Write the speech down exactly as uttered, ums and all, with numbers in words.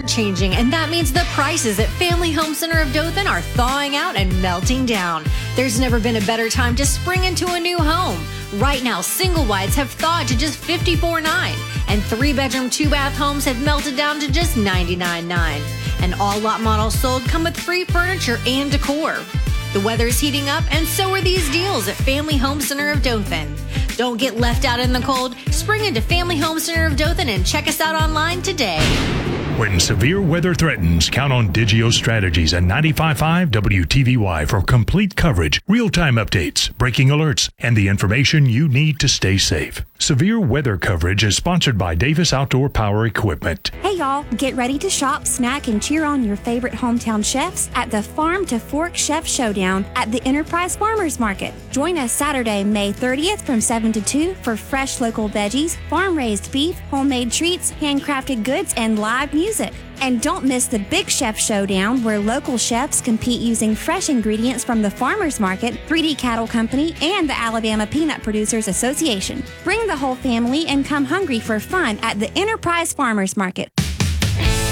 changing, and that means the prices at Family Home Center of Dothan are thawing out and melting down. There's never been a better time to spring into a new home. Right now, single wides have thawed to just fifty-four dollars and nine cents, and three-bedroom, two-bath homes have melted down to just ninety-nine dollars and nine cents. And all lot models sold come with free furniture and decor. The weather's heating up, and so are these deals at Family Home Center of Dothan. Don't get left out in the cold. Spring into Family Home Center of Dothan and check us out online today. When severe weather threatens, count on Digio Strategies and ninety-five point five W T V Y for complete coverage, real-time updates, breaking alerts, and the information you need to stay safe. Severe weather coverage is sponsored by Davis Outdoor Power Equipment. Hey y'all, get ready to shop, snack, and cheer on your favorite hometown chefs at the Farm to Fork Chef Showdown at the Enterprise Farmers Market. Join us Saturday, May thirtieth from seven to two for fresh local veggies, farm-raised beef, homemade treats, handcrafted goods, and live music. And don't miss the Big Chef Showdown, where local chefs compete using fresh ingredients from the Farmers Market, three D Cattle Company, and the Alabama Peanut Producers Association. Bring the whole family and come hungry for fun at the Enterprise Farmers Market.